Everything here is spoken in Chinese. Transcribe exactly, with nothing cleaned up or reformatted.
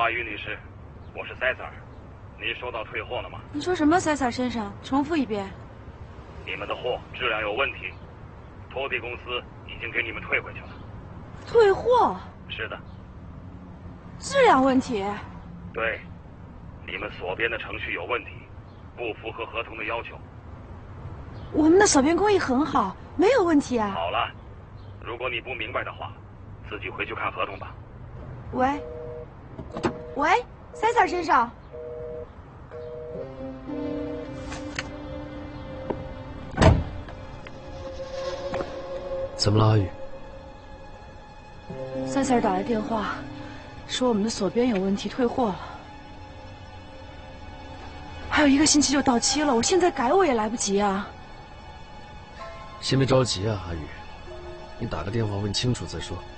阿玉女士，我是塞塞尔，您收到退货了吗？ 你说什么？塞塞尔先生，重复一遍。 你们的货质量有问题，托比公司已经给你们退回去了。 退货？ 是的。 质量问题？ 对，你们所编的程序有问题，不符合合同的要求。 我们的锁边工艺很好，没有问题啊。 好了，如果你不明白的话，自己回去看合同吧。 喂，喂，塞塞尔先生。 怎么了，阿宇？ 塞塞尔打来电话，说我们的锁边有问题，退货了。还有一个星期就到期了，我现在改我也来不及啊。 先别着急啊，阿宇，你打个电话问清楚再说。